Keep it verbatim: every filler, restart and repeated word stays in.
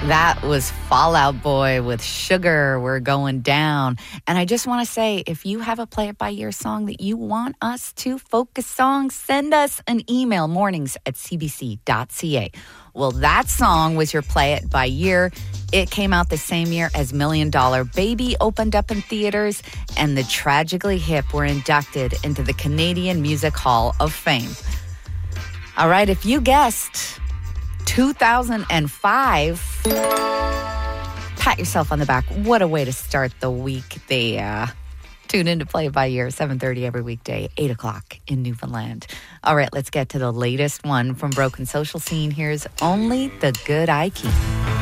That was Fall Out Boy with Sugar. We're going down. And I just want to say, if you have a Play It By Year song that you want us to focus on, send us an email, mornings at c b c dot c a. Well, that song was your Play It By Year. It came out the same year as Million Dollar Baby opened up in theaters, and the Tragically Hip were inducted into the Canadian Music Hall of Fame. All right, if you guessed two thousand five, pat yourself on the back. What a way to start the week there. Tune in to Play It By Year, seven thirty every weekday, eight o'clock in Newfoundland. All right, let's get to the latest one from Broken Social Scene. Here's Only the Good I Keep.